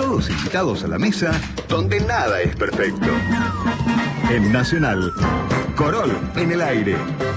Todos invitados a la mesa donde nada es perfecto. En Nacional, Corol en el aire.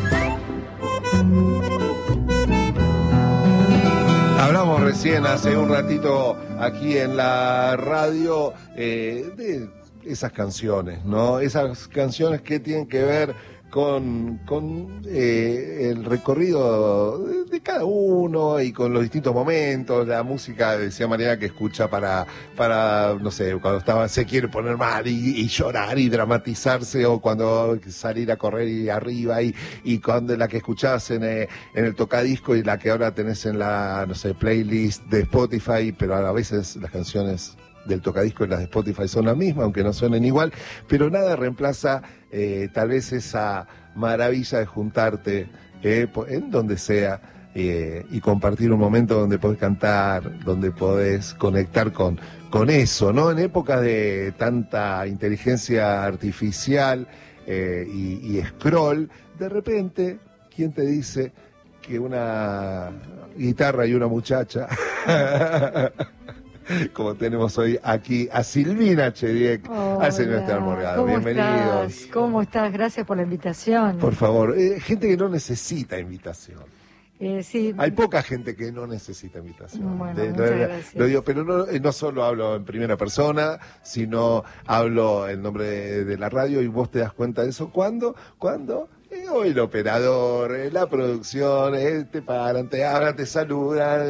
Hablamos recién, hace un ratito, aquí en la radio, de esas canciones, ¿no? Esas canciones que tienen que ver con el recorrido de cada uno y con los distintos momentos, la música, decía Mariana, que escucha para no sé, cuando se quiere poner mal y llorar y dramatizarse, o cuando salir a correr y arriba, y cuando la que escuchás en el tocadisco y la que ahora tenés en la, no sé, playlist de Spotify, pero a veces las canciones del tocadisco y las de Spotify son las mismas, aunque no suenen igual, pero nada reemplaza tal vez esa maravilla de juntarte en donde sea y compartir un momento donde podés cantar, donde podés conectar con eso, ¿no? En épocas de tanta inteligencia artificial y scroll, de repente, ¿quién te dice que una guitarra y una muchacha como tenemos hoy aquí a Silvina Chediek, al señor Esteban Morgado? Bienvenidos. Estás? ¿Cómo estás? Gracias por la invitación. Por favor, gente que no necesita invitación. Sí. Hay poca gente que no necesita invitación. Bueno, muchas gracias. Lo digo, pero no solo hablo en primera persona, sino hablo en nombre de la radio, y vos te das cuenta de eso. ¿Cuándo? Hoy el operador, la producción, te paran, te hablan, te saludan,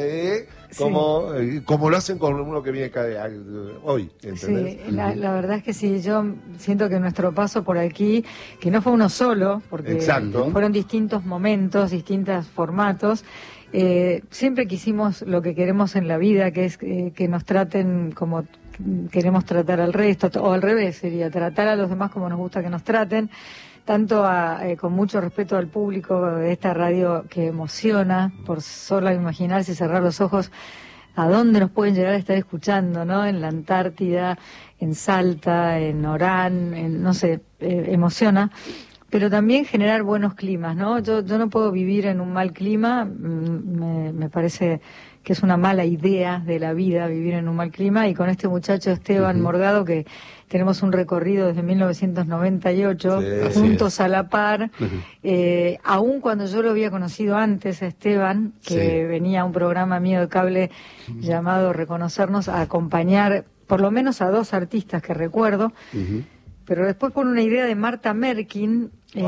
como lo hacen con uno que viene hoy, ¿entendés? Sí, la verdad es que sí, yo siento que nuestro paso por aquí, que no fue uno solo, porque Exacto. Fueron distintos momentos, distintos formatos. Siempre quisimos lo que queremos en la vida, que es que nos traten como queremos tratar al resto, o al revés sería, tratar a los demás como nos gusta que nos traten. Tanto con mucho respeto al público de esta radio que emociona, por solo imaginarse y cerrar los ojos a dónde nos pueden llegar a estar escuchando, ¿no? En la Antártida, en Salta, en Orán, no sé, emociona. Pero también generar buenos climas, ¿no? Yo no puedo vivir en un mal clima, me parece que es una mala idea de la vida vivir en un mal clima, y con este muchacho Esteban Morgado, que tenemos un recorrido desde 1998, sí, juntos a la par, aún cuando yo lo había conocido antes a Esteban, que venía a un programa mío de cable llamado Reconocernos, a acompañar por lo menos a 2 artistas que recuerdo, pero después por una idea de Marta Merkin,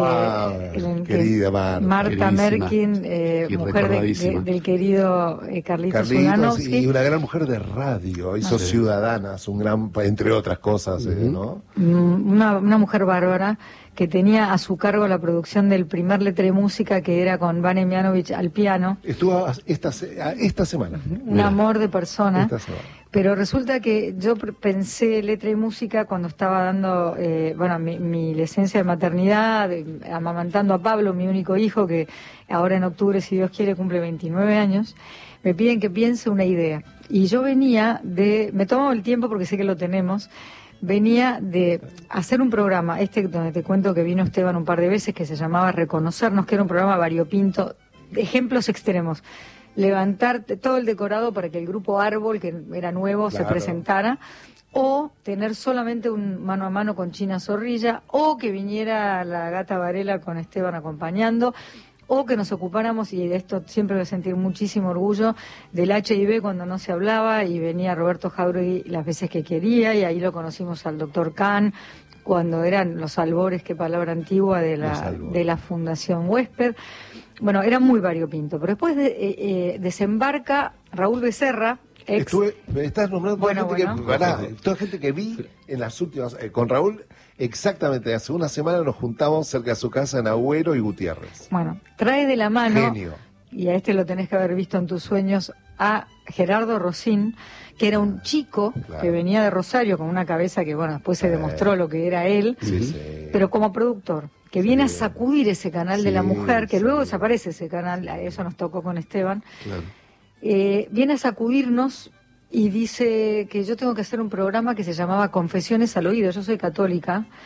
querida Marta Merkin, mujer del querido Carlitos Ulanovsky. Y una gran mujer de radio, hizo Ciudadanas, entre otras cosas, ¿no? Una mujer bárbara, que tenía a su cargo la producción del primer Letra y Música, que era con Vane Mianovich al piano. Estuvo esta semana. Un amor de persona. Esta semana. Pero resulta que yo pensé Letra y Música cuando estaba dando mi licencia de maternidad, amamantando a Pablo, mi único hijo, que ahora en octubre, si Dios quiere, cumple 29 años. Me piden que piense una idea. Y yo me tomo el tiempo porque sé que lo tenemos, venía de hacer un programa, donde te cuento que vino Esteban un par de veces, que se llamaba Reconocernos, que era un programa variopinto, de ejemplos extremos. Levantar todo el decorado para que el grupo Árbol, que era nuevo, se presentara, o tener solamente un mano a mano con China Zorrilla, o que viniera la Gata Varela con Esteban acompañando, o que nos ocupáramos, y de esto siempre voy a sentir muchísimo orgullo, del HIV cuando no se hablaba, y venía Roberto Jauregui las veces que quería, y ahí lo conocimos al doctor Kahn, cuando eran los albores, qué palabra antigua, de la Fundación Huésped. Bueno, era muy variopinto, pero después desembarca Raúl Becerra, me estás nombrando toda gente que vi en las últimas, con Raúl, exactamente, hace una semana nos juntamos cerca de su casa en Agüero y Gutiérrez. Bueno, trae de la mano, genio, y a lo tenés que haber visto en tus sueños, a Gerardo Rosín, que era un chico que venía de Rosario con una cabeza que, después se demostró lo que era él, pero como productor, que viene a sacudir ese canal de la mujer, que luego desaparece ese canal, eso nos tocó con Esteban, viene a sacudirnos y dice que yo tengo que hacer un programa que se llamaba Confesiones al Oído. Yo soy católica,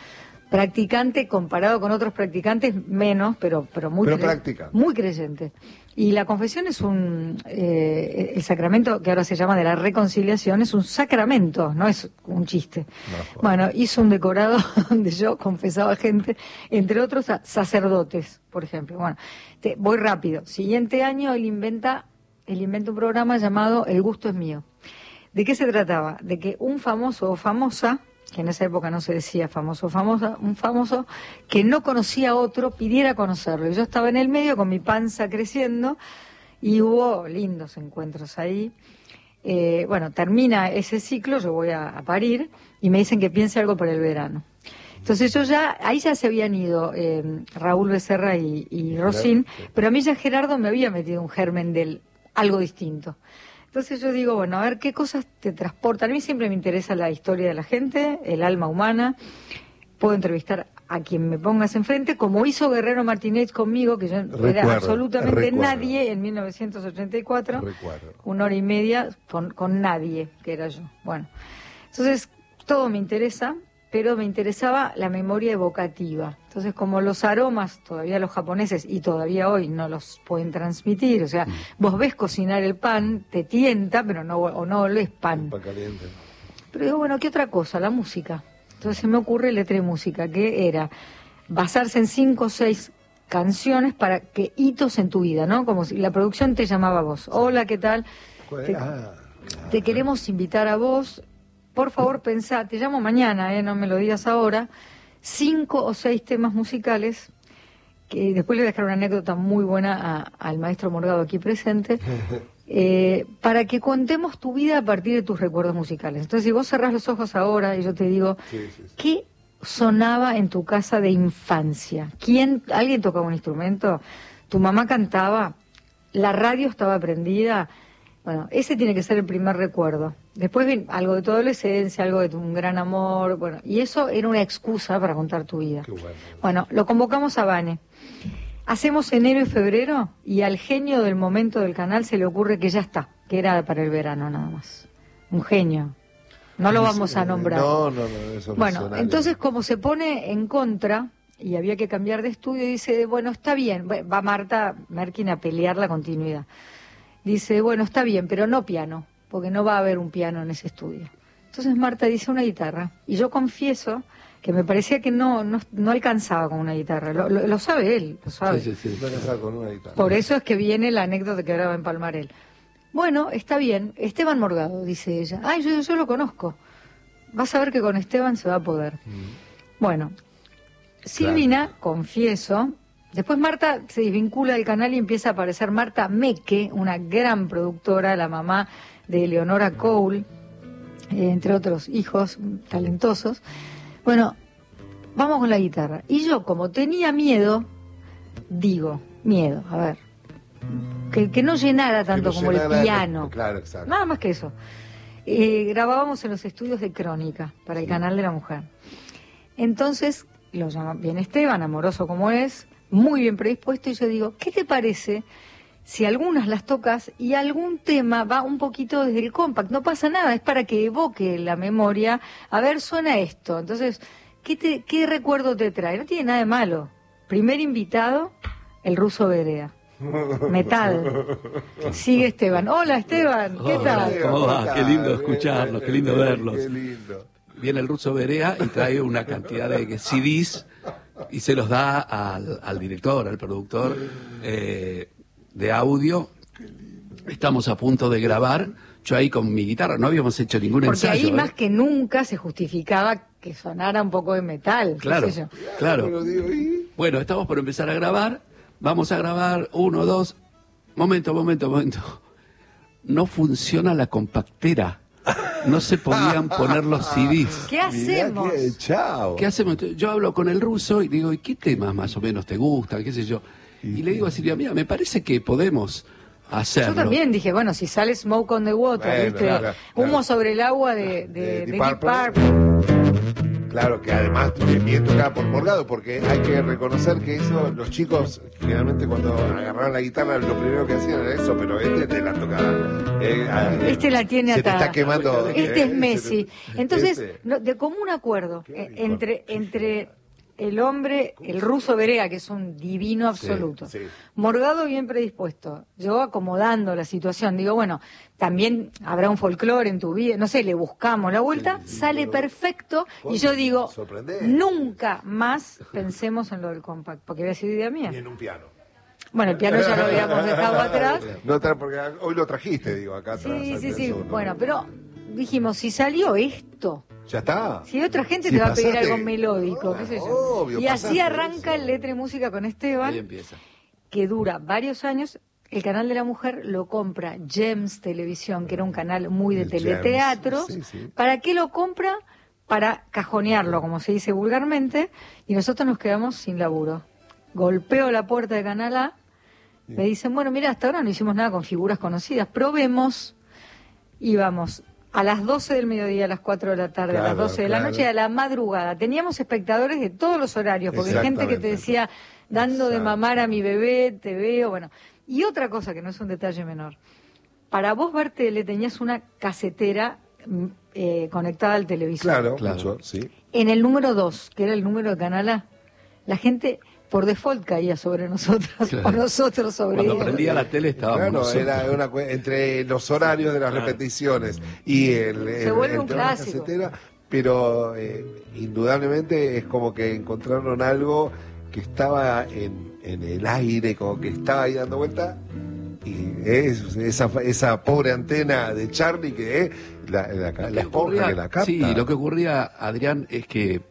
practicante comparado con otros practicantes, menos, pero practicante. Muy creyente. Y la confesión es el sacramento que ahora se llama de la reconciliación, es un sacramento, no es un chiste. No, bueno, hizo un decorado donde yo confesaba gente, entre otros sacerdotes, por ejemplo. Bueno, voy rápido. Siguiente año él inventa un programa llamado El gusto es mío. ¿De qué se trataba? De que un famoso o famosa, que en esa época no se decía famoso o famosa, un famoso que no conocía a otro pidiera conocerlo. Y yo estaba en el medio con mi panza creciendo y hubo lindos encuentros ahí. Bueno, termina ese ciclo, yo voy a parir y me dicen que piense algo para el verano. Entonces ahí ya se habían ido Raúl Becerra y Rosín, pero a mí ya Gerardo me había metido un germen del algo distinto. Entonces yo digo, bueno, a ver qué cosas te transportan. A mí siempre me interesa la historia de la gente, el alma humana. Puedo entrevistar a quien me pongas enfrente, como hizo Guerrero Martínez conmigo, que yo era absolutamente nadie en 1984. Una hora y media con nadie, que era yo. Bueno, entonces todo me interesa, pero me interesaba la memoria evocativa. Entonces, como los aromas, todavía los japoneses, y todavía hoy no los pueden transmitir, o sea, vos ves cocinar el pan, te tienta, pero no olés pan. Pan caliente. Pero digo, bueno, ¿qué otra cosa? La música. Entonces se me ocurre letra y música, que era basarse en 5 o 6 canciones para que hitos en tu vida, ¿no? Como si la producción te llamaba a vos. Hola, ¿qué tal? Te queremos invitar a vos. Por favor, pensá, te llamo mañana, no me lo digas ahora, 5 o 6 temas musicales, que después le voy a dejar una anécdota muy buena al maestro Morgado aquí presente, para que contemos tu vida a partir de tus recuerdos musicales. Entonces, si vos cerrás los ojos ahora y yo te digo, ¿qué sonaba en tu casa de infancia? ¿Alguien tocaba un instrumento? ¿Tu mamá cantaba? ¿La radio estaba prendida? Bueno, ese tiene que ser el primer recuerdo. Después viene algo de tu adolescencia, algo de un gran amor, bueno, y eso era una excusa para contar tu vida. Qué bueno. Bueno, lo convocamos a Vane. Hacemos enero y febrero y al genio del momento del canal se le ocurre que ya está, que era para el verano nada más. Un genio. No lo vamos a nombrar. No, eso no. Bueno, entonces como se pone en contra y había que cambiar de estudio, dice, bueno, está bien, va Marta Merkin a pelear la continuidad. Dice, bueno, está bien, pero no piano, porque no va a haber un piano en ese estudio. Entonces Marta dice una guitarra, y yo confieso que me parecía que no alcanzaba con una guitarra. Lo sabe él, lo sabe. Sí, no alcanzaba con una guitarra. Por eso es que viene la anécdota que ahora va a empalmar él. Bueno, está bien, Esteban Morgado, dice ella. Ay, yo lo conozco. Vas a ver que con Esteban se va a poder. Bueno, Silvina, confieso. Después Marta se desvincula del canal y empieza a aparecer Marta Meque, una gran productora, la mamá de Leonora Cole, entre otros hijos talentosos. Bueno, vamos con la guitarra. Y yo, como tenía miedo, a ver, que no llenara tanto como el piano. Claro, exacto. Nada más que eso. Grabábamos en los estudios de Crónica, para el canal de la mujer. Entonces, lo llama bien Esteban, amoroso como es, muy bien predispuesto, y yo digo, ¿qué te parece si algunas las tocas y algún tema va un poquito desde el compact? No pasa nada, es para que evoque la memoria. A ver, suena esto. Entonces, ¿qué recuerdo te trae? No tiene nada de malo. Primer invitado, el Ruso Berea. Metal. Sigue Esteban. Hola, Esteban, ¿qué tal? ¿Cómo va? Qué lindo escucharlos, qué lindo verlos. Qué lindo. Viene el Ruso Berea y trae una cantidad de CDs y se los da al director, al productor de audio. Estamos a punto de grabar. Yo ahí con mi guitarra, no habíamos hecho ningún ensayo. Porque ahí más que nunca se justificaba que sonara un poco de metal. Claro, qué sé yo. claro. Bueno, estamos por empezar a grabar. Vamos a grabar 1, 2. Momento. No funciona la compactera. No se podían poner los CDs. ¿Qué hacemos? ¿Qué hacemos? Yo hablo con el Ruso y digo, ¿y qué temas más o menos te gustan? ¿Qué sé yo? Y le digo a Silvia, mira, me parece que podemos hacerlo. Yo también dije, bueno, si sale Smoke on the Water, ¿viste? Claro. Humo sobre el agua de Deep Purple. Claro, que además bien tocada por Morgado, porque hay que reconocer que eso, los chicos, generalmente cuando agarraban la guitarra, lo primero que hacían era eso, pero te la tocaba. Este la tiene se te atada. está quemando. Este es Messi. Entonces, de común acuerdo, entre el hombre, el ruso Verega, que es un divino absoluto. Sí, sí. Morgado bien predispuesto. Yo acomodando la situación. Digo, bueno, también habrá un folclore en tu vida. No sé, le buscamos la vuelta, sale perfecto. Y yo digo, sorprendente. nunca más pensemos en lo del compact, porque voy a decir idea mía. Ni en un piano. Bueno, el piano ya lo habíamos dejado atrás. No, porque hoy lo trajiste, digo, acá atrás. Sí. Bueno, pero dijimos, si salió esto, ya está. si otra gente Si te va a pedir pasaste. algo melódico, qué sé yo. Obvio, Y así pasaste arranca eso. el Letra y Música con Ahí Esteban, empieza. que dura varios años. El canal de la mujer lo compra Gems Televisión, que era un canal muy de El teleteatros. Gems, sí. ¿Para qué lo compra? Para cajonearlo, como se dice vulgarmente, y nosotros nos quedamos sin laburo. Golpeo la puerta de Canal A, me dicen, bueno, mira, hasta ahora no hicimos nada con figuras conocidas, probemos. Íbamos a las 12 del mediodía, a las 4 de la tarde, a las Claro, 12 de la claro. noche, a la madrugada. Teníamos espectadores de todos los horarios, porque hay gente que te decía, dando de Exacto. mamar a mi bebé, te veo, bueno. Y otra cosa que no es un detalle menor. Para vos ver tele tenías una casetera conectada al televisor. Claro, mucho, sí. En el número 2, que era el número de Canal A, la gente por default caía sobre nosotros, Claro. o nosotros sobre Cuando ellos. prendía la tele estábamos Claro, nosotros. era entre los horarios de las repeticiones y Se vuelve un tema de la clásico. casetera, pero indudablemente es como que encontraron algo que estaba en el aire, como que estaba ahí dando vuelta, y es esa pobre antena de Charlie que es la esponja que la capta. Sí, lo que ocurría, Adrián, es que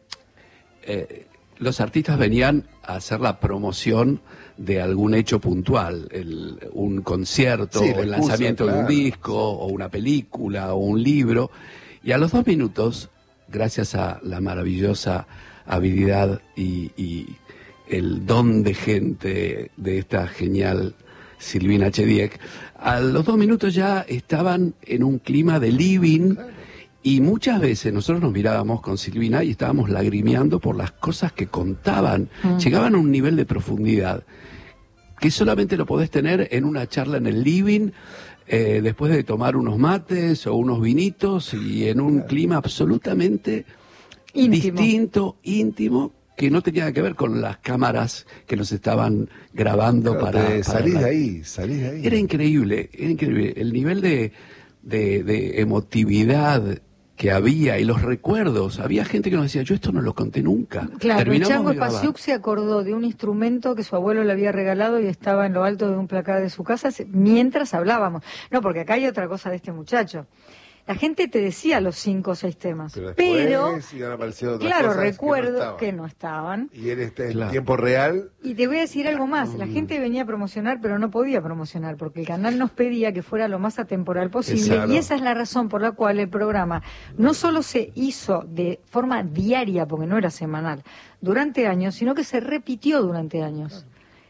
los artistas venían a hacer la promoción de algún hecho puntual, un concierto, Sí, la o el excusa, lanzamiento de un claro. disco, o una película, o un libro, y a los 2 minutos, gracias a la maravillosa habilidad y el don de gente de esta genial Silvina Chediek, a los 2 minutos ya estaban en un clima de living. Y muchas veces nosotros nos mirábamos con Silvina y estábamos lagrimeando por las cosas que contaban. Llegaban a un nivel de profundidad que solamente lo podés tener en una charla en el living, después de tomar unos mates o unos vinitos y en un clima absolutamente Íntimo. distinto, íntimo, que no tenía que ver con las cámaras que nos estaban grabando Claro, para salís la- de ahí, salís de ahí. Era increíble. El nivel de emotividad que había y los recuerdos. Había gente que nos decía, yo esto no lo conté nunca. Claro, el Terminamos Chango de grabar. Spasiuk se acordó de un instrumento que su abuelo le había regalado y estaba en lo alto de un placar de su casa mientras hablábamos. No, porque acá hay otra cosa de este muchacho. La gente te decía los 5 o 6 temas, Pero después iban apareciendo otras claro, cosas recuerdo que que no estaban. y él está en Claro. tiempo real. Y te voy a decir algo más, la gente venía a promocionar, pero no podía promocionar, porque el canal nos pedía que fuera lo más atemporal posible, Exacto. y esa es la razón por la cual el programa no solo se hizo de forma diaria, porque no era semanal, durante años, sino que se repitió durante años,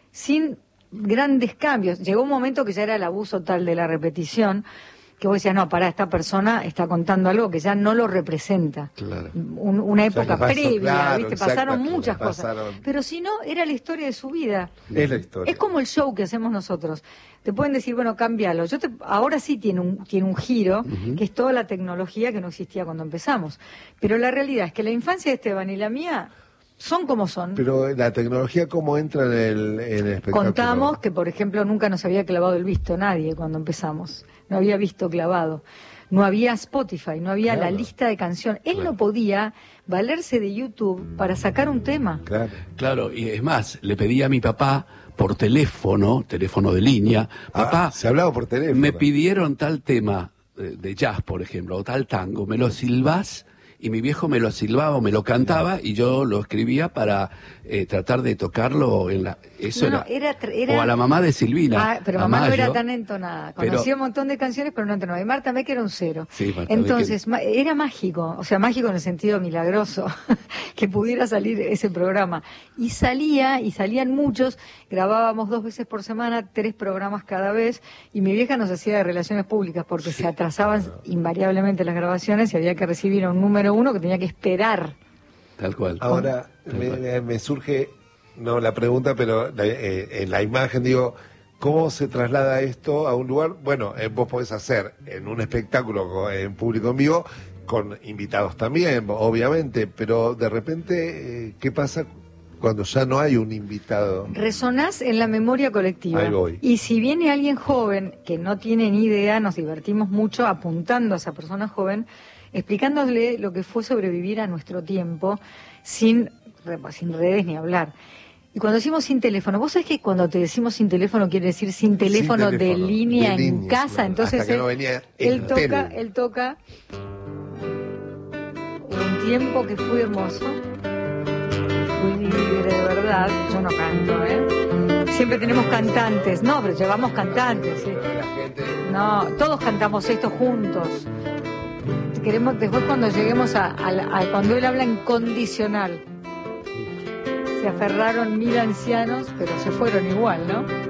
sin grandes cambios. Llegó un momento que ya era el abuso tal de la repetición, que vos decías, no, pará, esta persona está contando algo que ya no lo representa. Claro. Una O sea, época que pasó, previa, claro, ¿viste? exacto, Pasaron muchas pasaron. cosas. Pero si no, era la historia de su vida. Es la historia. Es como el show que hacemos nosotros. Te pueden decir, bueno, cámbialo. Ahora sí tiene un giro, que es toda la tecnología que no existía cuando empezamos. Pero la realidad es que la infancia de Esteban y la mía son como son. Pero la tecnología, ¿cómo entra en el espectáculo? Contamos que, por ejemplo, nunca nos había clavado el visto nadie cuando empezamos. No había visto clavado. No había Spotify, no había la lista de canciones. Él no podía valerse de YouTube para sacar un tema. Claro. Claro, y es más, le pedí a mi papá por teléfono de línea, papá, Se hablaba por teléfono. me pidieron tal tema de jazz, por ejemplo, o tal tango, ¿me lo silbás? Y mi viejo me lo silbaba o me lo cantaba y yo lo escribía para tratar de tocarlo en la... Eso No, era... era- O a la mamá de Silvina. Ah, pero a mamá no era Mayo. tan entonada. Pero- Conocía un montón de canciones, pero no entonaba. Y Marta Meck era un 0. Sí, Marta Entonces, era mágico. O sea, mágico en el sentido milagroso, que pudiera salir ese programa. Y salían muchos. Grabábamos 2 veces por semana, 3 programas cada vez. Y mi vieja nos hacía de relaciones públicas, porque se atrasaban invariablemente las grabaciones y había que recibir a un número 1 que tenía que esperar. Tal cual. Ahora me surge, no la pregunta, pero en la imagen digo, ¿cómo se traslada esto a un lugar? Bueno, vos podés hacer en un espectáculo en público en vivo, con invitados también, obviamente, pero de repente, ¿qué pasa Cuando ya no hay un invitado. Resonás en la memoria colectiva. Ahí voy. Y si viene alguien joven que no tiene ni idea, nos divertimos mucho apuntando a esa persona joven, explicándole lo que fue sobrevivir a nuestro tiempo sin redes ni hablar. Y cuando decimos sin teléfono, vos sabés que cuando te decimos sin teléfono quiere decir sin teléfono, de línea en casa, claro. entonces Hasta que no venía él toca un tiempo que fue hermoso, fui libre de verdad, yo no canto, siempre tenemos cantantes, no, pero llevamos cantantes, ¿sí? No, todos cantamos esto juntos. Queremos, después cuando lleguemos a cuando él habla en condicional, se aferraron 1000 ancianos, pero se fueron igual, ¿no?